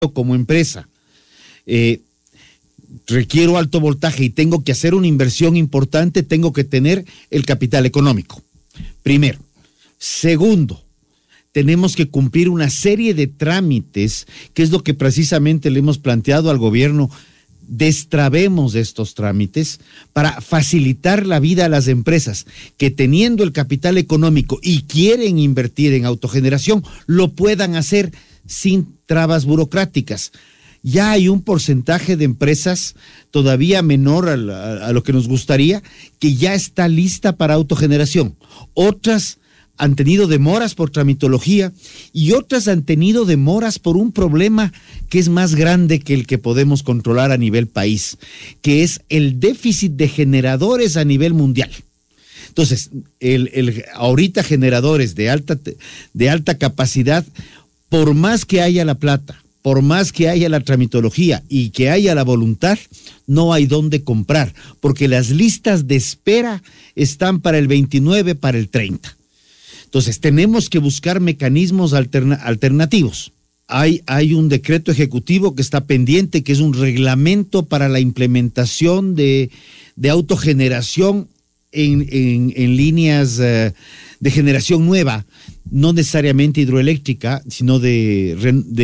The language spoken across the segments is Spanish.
como empresa requiero alto voltaje y tengo que hacer una inversión importante, tengo que tener el capital económico. Primero. Segundo, tenemos que cumplir una serie de trámites, que es lo que precisamente le hemos planteado al gobierno. Destrabemos estos trámites para facilitar la vida a las empresas que, teniendo el capital económico y quieren invertir en autogeneración, lo puedan hacer sin trabas burocráticas. Ya hay un porcentaje de empresas todavía menor a lo que nos gustaría, que ya está lista para autogeneración. Otras han tenido demoras por tramitología y otras han tenido demoras por un problema que es más grande que el que podemos controlar a nivel país, que es el déficit de generadores a nivel mundial. Entonces, ahorita generadores de alta capacidad, por más que haya la plata, por más que haya la tramitología y que haya la voluntad, no hay dónde comprar, porque las listas de espera están para el 29, para el 30. Entonces, tenemos que buscar mecanismos alternativos. Hay un decreto ejecutivo que está pendiente, que es un reglamento para la implementación de autogeneración en líneas de generación nueva, no necesariamente hidroeléctrica, sino de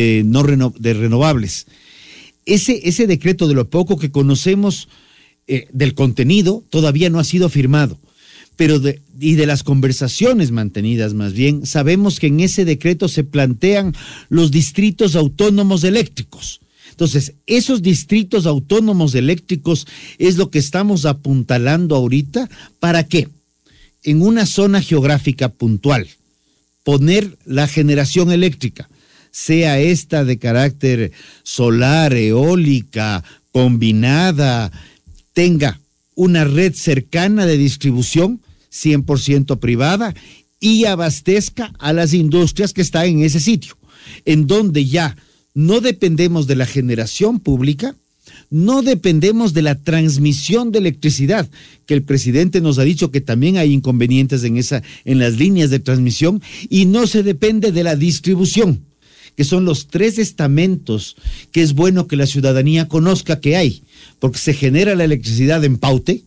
renovables. Ese decreto, de lo poco que conocemos del contenido, todavía no ha sido firmado. Pero de las conversaciones mantenidas, más bien, sabemos que en ese decreto se plantean los distritos autónomos eléctricos. Entonces, esos distritos autónomos eléctricos es lo que estamos apuntalando ahorita. ¿Para qué? En una zona geográfica puntual, poner la generación eléctrica, sea esta de carácter solar, eólica, combinada, tenga una red cercana de distribución 100% privada y abastezca a las industrias que están en ese sitio, en donde ya no dependemos de la generación pública, no dependemos de la transmisión de electricidad, que el presidente nos ha dicho que también hay inconvenientes en las líneas de transmisión, y no se depende de la distribución, que son los 3 estamentos que es bueno que la ciudadanía conozca que hay, porque se genera la electricidad en Paute,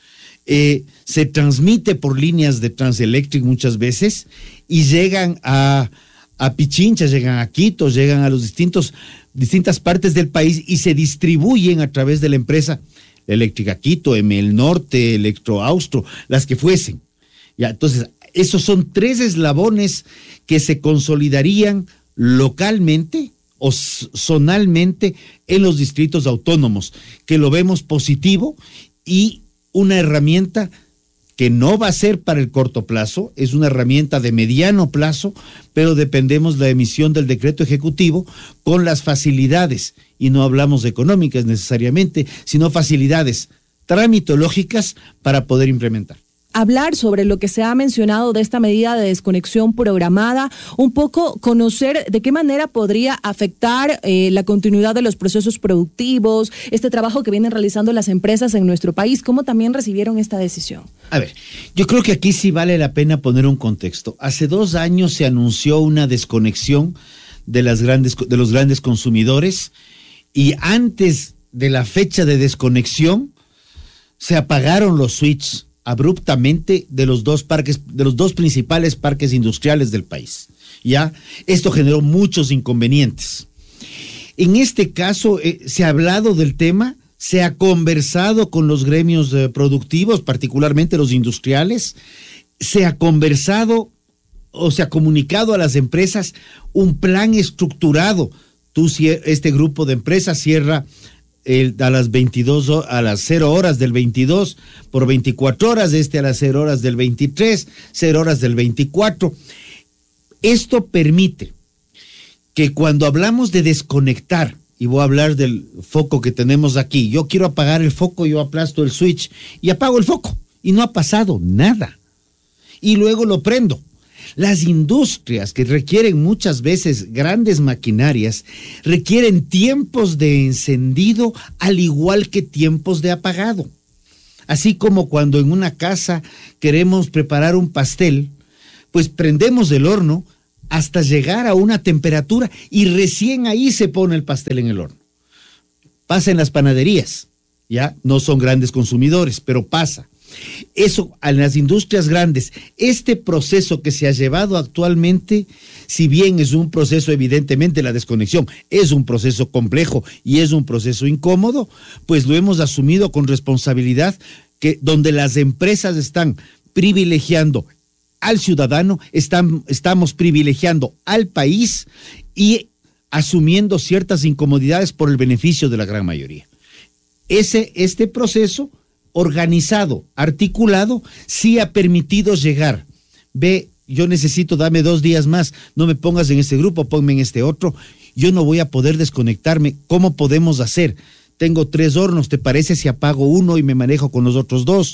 se transmite por líneas de Transelectric muchas veces y llegan a Pichincha, llegan a Quito, llegan a los distintas partes del país y se distribuyen a través de la empresa Eléctrica Quito, ML Norte, Electroaustro, las que fuesen. Ya, entonces, esos son 3 eslabones que se consolidarían localmente o zonalmente en los distritos autónomos, que lo vemos positivo, y una herramienta que no va a ser para el corto plazo, es una herramienta de mediano plazo, pero dependemos de la emisión del decreto ejecutivo con las facilidades, y no hablamos de económicas necesariamente, sino facilidades tramitológicas para poder implementar. Hablar sobre lo que se ha mencionado de esta medida de desconexión programada, un poco conocer de qué manera podría afectar la continuidad de los procesos productivos, este trabajo que vienen realizando las empresas en nuestro país. ¿Cómo también recibieron esta decisión? A ver, yo creo que aquí sí vale la pena poner un contexto. Hace 2 años se anunció una desconexión de los grandes consumidores, y antes de la fecha de desconexión se apagaron los switches abruptamente de los 2 principales parques industriales del país. Ya, esto generó muchos inconvenientes. En este caso, se ha hablado del tema, se ha conversado con los gremios productivos, particularmente los industriales, se ha conversado o se ha comunicado a las empresas un plan estructurado. Este grupo de empresas cierra a las 0 horas del 22 por 24 horas, a las 0 horas del 23, 0 horas del 24. Esto permite que cuando hablamos de desconectar, y voy a hablar del foco que tenemos aquí, yo quiero apagar el foco, yo aplasto el switch y apago el foco, y no ha pasado nada, y luego lo prendo. Las industrias, que requieren muchas veces grandes maquinarias, requieren tiempos de encendido al igual que tiempos de apagado. Así como cuando en una casa queremos preparar un pastel, pues prendemos el horno, hasta llegar a una temperatura y recién ahí se pone el pastel en el horno. Pasa en las panaderías, ¿ya? No son grandes consumidores, pero pasa. Eso en las industrias grandes, este proceso que se ha llevado actualmente, si bien es un proceso, evidentemente la desconexión es un proceso complejo y es un proceso incómodo, pues lo hemos asumido con responsabilidad, que donde las empresas están privilegiando al ciudadano, estamos privilegiando al país y asumiendo ciertas incomodidades por el beneficio de la gran mayoría. Este proceso organizado, articulado, sí ha permitido llegar. Ve, yo necesito, dame 2 días más, no me pongas en este grupo, ponme en este otro, yo no voy a poder desconectarme. ¿Cómo podemos hacer? Tengo 3 hornos, ¿te parece si apago uno y me manejo con los otros 2?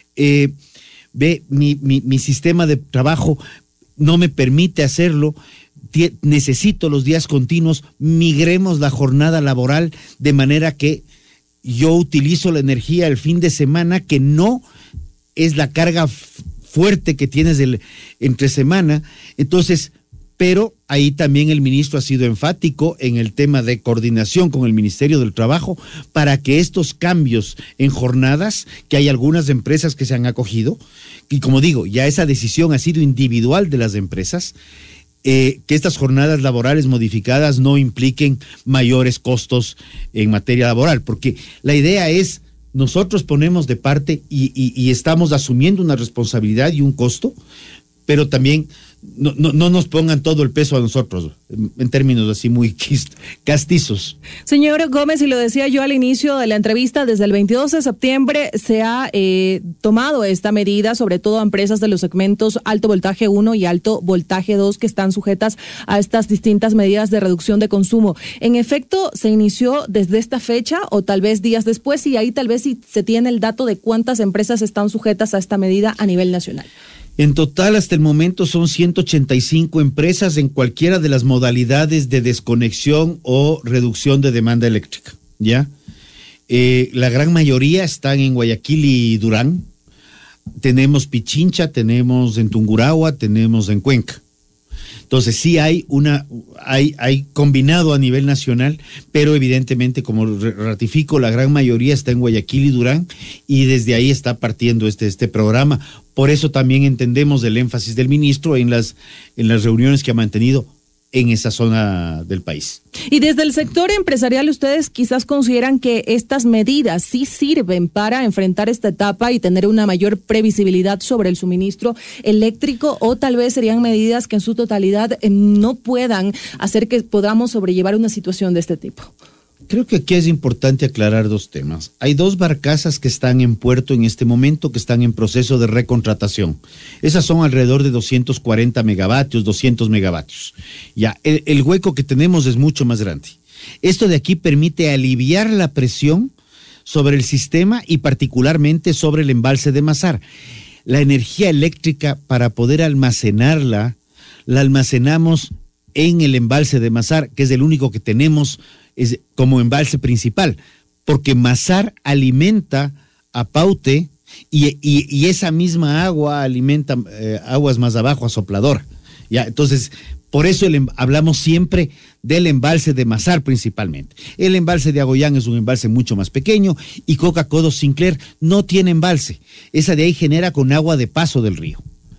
Ve, mi sistema de trabajo no me permite hacerlo, necesito los días continuos, migremos la jornada laboral de manera que yo utilizo la energía el fin de semana, que no es la carga fuerte que tienes entre semana. Entonces, pero ahí también el ministro ha sido enfático en el tema de coordinación con el Ministerio del Trabajo para que estos cambios en jornadas, que hay algunas empresas que se han acogido, y como digo, ya esa decisión ha sido individual de las empresas, que estas jornadas laborales modificadas no impliquen mayores costos en materia laboral, porque la idea es, nosotros ponemos de parte y estamos asumiendo una responsabilidad y un costo, pero también no nos pongan todo el peso a nosotros, en términos así muy castizos. Señor Gómez, y lo decía yo al inicio de la entrevista, desde el 22 de septiembre se ha tomado esta medida, sobre todo a empresas de los segmentos alto voltaje 1 y alto voltaje 2, que están sujetas a estas distintas medidas de reducción de consumo. ¿En efecto se inició desde esta fecha o tal vez días después? Y ahí tal vez si se tiene el dato de cuántas empresas están sujetas a esta medida a nivel nacional. En total, hasta el momento son 185 empresas en cualquiera de las modalidades de desconexión o reducción de demanda eléctrica, ¿ya? La gran mayoría están en Guayaquil y Durán. Tenemos Pichincha, tenemos en Tungurahua, tenemos en Cuenca. Entonces sí hay combinado a nivel nacional, pero evidentemente, como ratifico, la gran mayoría está en Guayaquil y Durán, y desde ahí está partiendo este programa. Por eso también entendemos el énfasis del ministro en las reuniones que ha mantenido en esa zona del país. Y desde el sector empresarial, ¿ustedes quizás consideran que estas medidas sí sirven para enfrentar esta etapa y tener una mayor previsibilidad sobre el suministro eléctrico, o tal vez serían medidas que en su totalidad no puedan hacer que podamos sobrellevar una situación de este tipo? Creo que aquí es importante aclarar 2 temas. Hay 2 barcazas que están en puerto en este momento, que están en proceso de recontratación. Esas son alrededor de 240 megavatios, 200 megavatios. Ya, el hueco que tenemos es mucho más grande. Esto de aquí permite aliviar la presión sobre el sistema y particularmente sobre el embalse de Mazar. La energía eléctrica, para poder almacenarla, la almacenamos en el embalse de Mazar, que es el único que tenemos como embalse principal, porque Mazar alimenta a Paute y esa misma agua alimenta aguas más abajo a Sopladora. ¿Ya? Entonces, por eso hablamos siempre del embalse de Mazar principalmente. El embalse de Agoyán es un embalse mucho más pequeño, y Coca-Codo Sinclair no tiene embalse. Esa de ahí genera con agua de paso del río.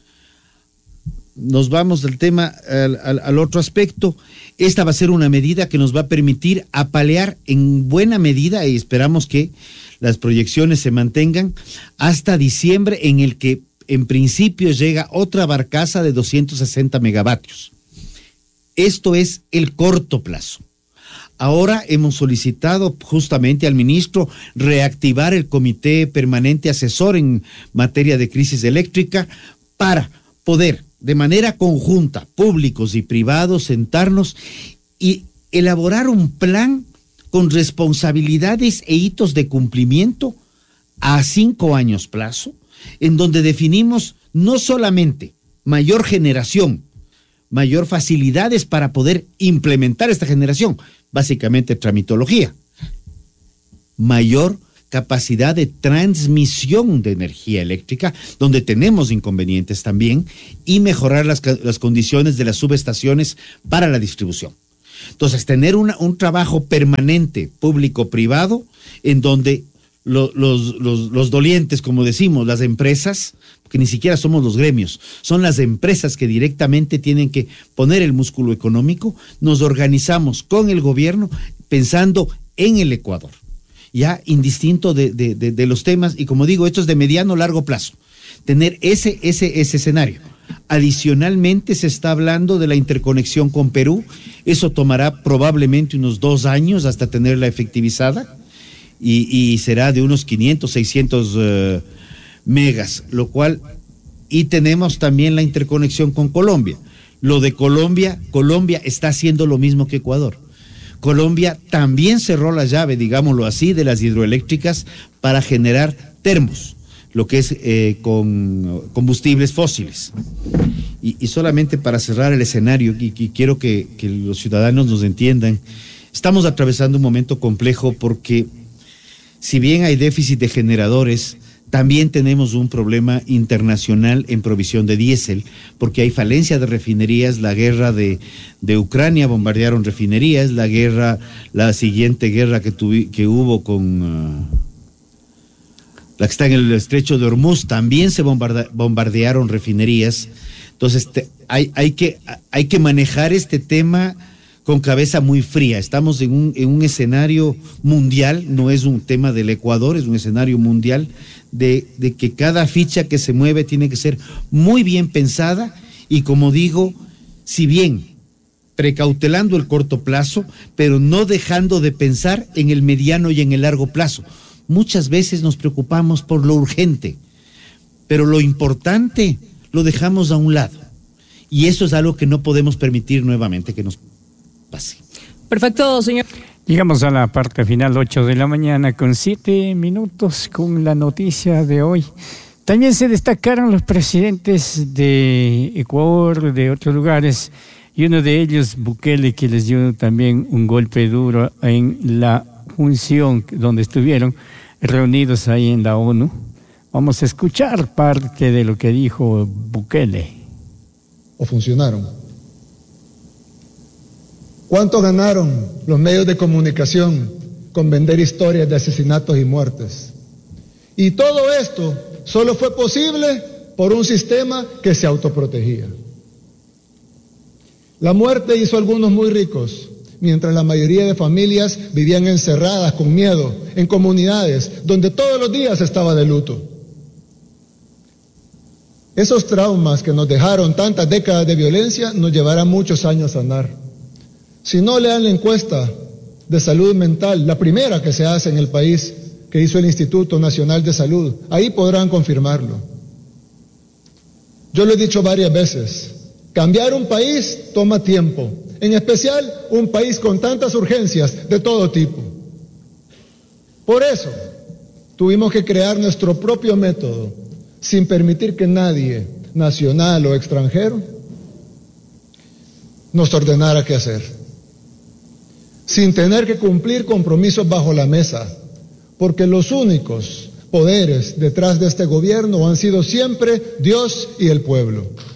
Nos vamos del tema al otro aspecto. Esta va a ser una medida que nos va a permitir apalear en buena medida, y esperamos que las proyecciones se mantengan hasta diciembre, en el que en principio llega otra barcaza de 260 megavatios. Esto es el corto plazo. Ahora hemos solicitado justamente al ministro reactivar el Comité Permanente Asesor en materia de crisis eléctrica para poder, de manera conjunta, públicos y privados, sentarnos y elaborar un plan con responsabilidades e hitos de cumplimiento a 5 años plazo, en donde definimos no solamente mayor generación, mayor facilidades para poder implementar esta generación, básicamente tramitología, mayor capacidad de transmisión de energía eléctrica, donde tenemos inconvenientes también, y mejorar las condiciones de las subestaciones para la distribución. Entonces, tener un trabajo permanente, público-privado, en donde los dolientes, como decimos, las empresas, que ni siquiera somos los gremios, son las empresas que directamente tienen que poner el músculo económico. Nos organizamos con el gobierno pensando en el Ecuador, ya indistinto de los temas, y como digo, esto es de mediano o largo plazo, tener ese escenario. Adicionalmente se está hablando de la interconexión con Perú. Eso tomará probablemente unos 2 años hasta tenerla efectivizada, y será de unos 500, 600 megas, lo cual, y tenemos también la interconexión con Colombia. Lo de Colombia está haciendo lo mismo que Ecuador. Colombia también cerró la llave, digámoslo así, de las hidroeléctricas para generar termos, lo que es con combustibles fósiles. Y solamente para cerrar el escenario, y quiero que los ciudadanos nos entiendan, estamos atravesando un momento complejo porque, si bien hay déficit de generadores, también tenemos un problema internacional en provisión de diésel, porque hay falencia de refinerías. La guerra de Ucrania, bombardearon refinerías. La siguiente guerra que hubo con la que está en el estrecho de Hormuz, también se bombardearon refinerías. Entonces hay que manejar este tema con cabeza muy fría. Estamos en un escenario mundial, no es un tema del Ecuador, es un escenario mundial de que cada ficha que se mueve tiene que ser muy bien pensada, y como digo, si bien precautelando el corto plazo, pero no dejando de pensar en el mediano y en el largo plazo. Muchas veces nos preocupamos por lo urgente, pero lo importante lo dejamos a un lado, y eso es algo que no podemos permitir nuevamente que nos pase. Perfecto, señor. Llegamos a la parte final, 8 de la mañana con 7 minutos, con la noticia de hoy. También se destacaron los presidentes de Ecuador, de otros lugares, y uno de ellos, Bukele, que les dio también un golpe duro en la función donde estuvieron reunidos ahí en la ONU. Vamos a escuchar parte de lo que dijo Bukele. ¿O funcionaron? ¿Cuánto ganaron los medios de comunicación con vender historias de asesinatos y muertes? Y todo esto solo fue posible por un sistema que se autoprotegía. La muerte hizo a algunos muy ricos, mientras la mayoría de familias vivían encerradas con miedo en comunidades donde todos los días estaba de luto. Esos traumas que nos dejaron tantas décadas de violencia nos llevarán muchos años a sanar. Si no, lean la encuesta de salud mental, la primera que se hace en el país, que hizo el Instituto Nacional de Salud. Ahí podrán confirmarlo. Yo lo he dicho varias veces, cambiar un país toma tiempo, en especial un país con tantas urgencias de todo tipo. Por eso, tuvimos que crear nuestro propio método, sin permitir que nadie, nacional o extranjero, nos ordenara qué hacer, sin tener que cumplir compromisos bajo la mesa, porque los únicos poderes detrás de este gobierno han sido siempre Dios y el pueblo.